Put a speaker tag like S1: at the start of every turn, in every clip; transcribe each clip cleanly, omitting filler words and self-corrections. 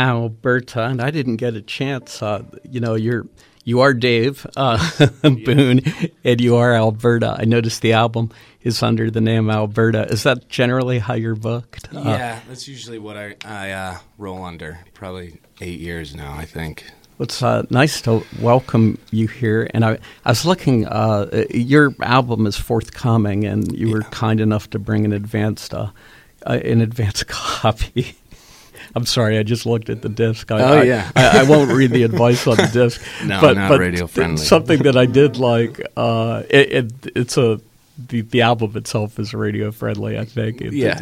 S1: Alberta, and I didn't get a chance. You are Dave Boone, and you are Alberta. I noticed the album is under the name Alberta. Is that generally how you're booked?
S2: Yeah, that's usually what I roll under. Probably 8 years now, I think.
S1: It's nice to welcome you here. And I was looking, your album is forthcoming, and you were kind enough to bring an advanced copy. I'm sorry, I just looked at the disc. I won't read the advice on the disc.
S2: No,
S1: but
S2: not radio friendly.
S1: Something that I did like, the album itself is radio friendly, I think.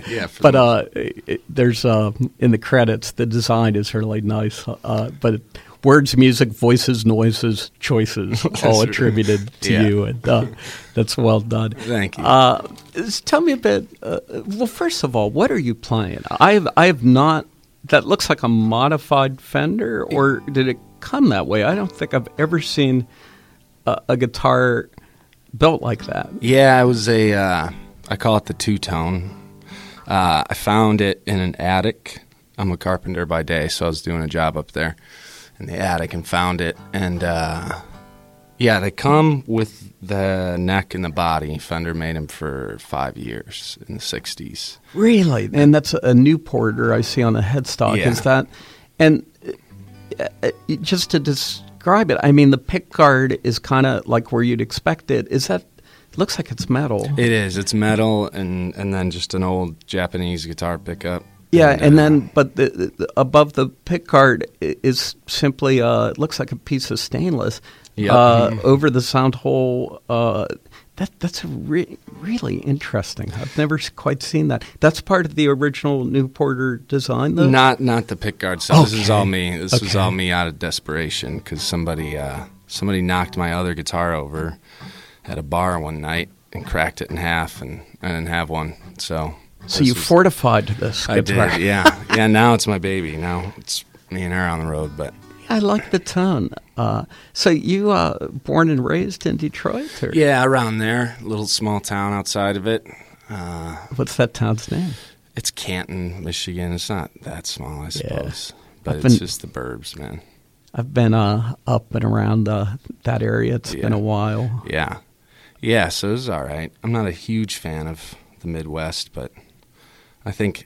S1: There's in the credits, the design is really nice. But words, music, voices, noises, choices, all attributed to you, and that's well done.
S2: Thank you.
S1: Tell me a bit. Well, first of all, what are you playing? I have not. That looks like a modified Fender, or did it come that way? I don't think I've ever seen a guitar built like that.
S2: Yeah, it was I call it the two-tone. I found it in an attic. I'm a carpenter by day, so I was doing a job up there in the attic and found it. And, they come with the neck and the body. Fender made them for 5 years in the 60s.
S1: Really? And that's a Newporter I see on the headstock.
S2: Yeah.
S1: Is that? And just to describe it, I mean, the pickguard is kind of like where you'd expect it. Is that? It looks like it's metal.
S2: It is. It's metal and then just an old Japanese guitar pickup.
S1: Yeah, and then, but above the pickguard is simply, it looks like a piece of stainless.
S2: Yep.
S1: Over the sound hole. That's really interesting. I've never quite seen that. That's part of the original Newporter design, though?
S2: Not the pickguard stuff.
S1: Okay.
S2: This is all me. This was all me out of desperation because somebody knocked my other guitar over at a bar one night and cracked it in half, and I didn't have one. So
S1: you fortified this guitar.
S2: I did, yeah. Yeah, now it's my baby. Now it's me and her on the road, but...
S1: I like the tone. So you born and raised in Detroit? Or?
S2: Yeah, around there. A little small town outside of it.
S1: What's that town's name?
S2: It's Canton, Michigan. It's not that small, I suppose. Yeah. But
S1: it's
S2: just the burbs, man.
S1: I've been up and around that area. It's been a while.
S2: Yeah. Yeah, so this is all right. I'm not a huge fan of the Midwest, but I think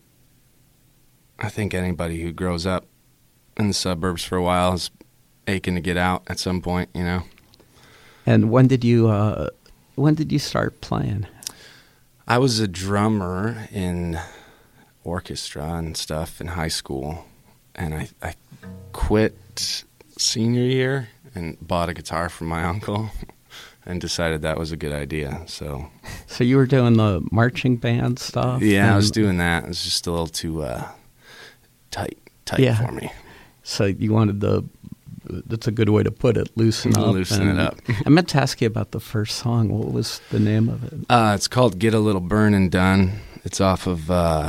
S2: anybody who grows up in the suburbs for a while is aching to get out at some point, you know.
S1: And when did you start playing?
S2: I was a drummer in orchestra and stuff in high school, and I quit senior year and bought a guitar from my uncle and decided that was a good idea. So
S1: you were doing the marching band stuff?
S2: Yeah, I was doing that. It was just a little too tight for me.
S1: So you wanted that's a good way to put it, loosen up.
S2: Loosen it up.
S1: I meant to ask you about the first song. What was the name of it?
S2: It's called Get a Little Burnin' Done. It's off of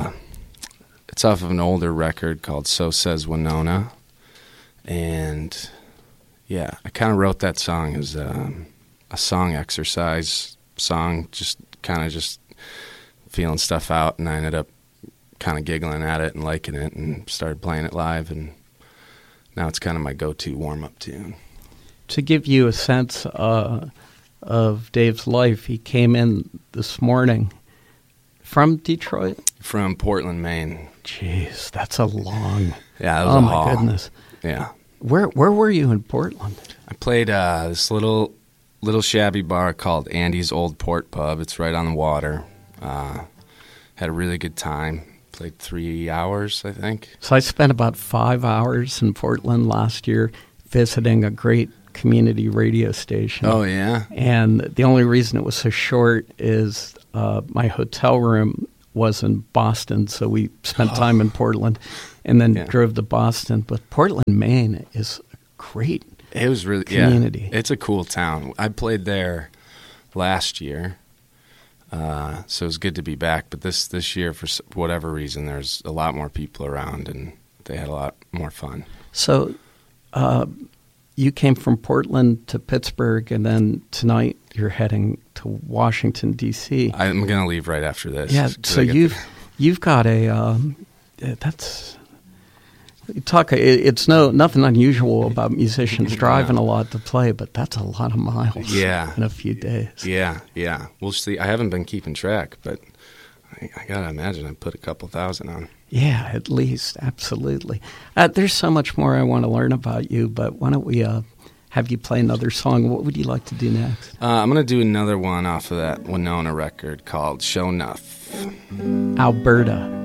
S2: an older record called So Says Winona. And yeah, I kind of wrote that song as a song exercise song, just feeling stuff out, and I ended up kind of giggling at it and liking it and started playing it live, and now it's kind of my go-to warm-up tune.
S1: To give you a sense of Dave's life, he came in this morning from Detroit?
S2: From Portland, Maine.
S1: Jeez, that's a long...
S2: Yeah, that was a haul.
S1: Oh, my goodness.
S2: Yeah.
S1: Where were you in Portland?
S2: I played this little shabby bar called Andy's Old Port Pub. It's right on the water. Had a really good time. Played 3 hours, I think.
S1: So I spent about 5 hours in Portland last year visiting a great community radio station.
S2: Oh, yeah?
S1: And the only reason it was so short is my hotel room was in Boston, so we spent time in Portland and then drove to Boston. But Portland, Maine is a great community.
S2: It's a cool town. I played there last year. So it was good to be back, but this year, for whatever reason, there's a lot more people around, and they had a lot more fun.
S1: So you came from Portland to Pittsburgh, and then tonight you're heading to Washington, D.C.
S2: I'm going to leave right after this.
S1: Yeah, so you've got a It's nothing unusual about musicians driving a lot to play, but that's a lot of miles. In a few days.
S2: Yeah. We'll see. I haven't been keeping track, but I gotta imagine I put a couple thousand on.
S1: Yeah, at least, absolutely. There's so much more I want to learn about you, but why don't we have you play another song? What would you like to do next?
S2: I'm gonna do another one off of that Winona record called "Show Nuff."
S1: Alberta.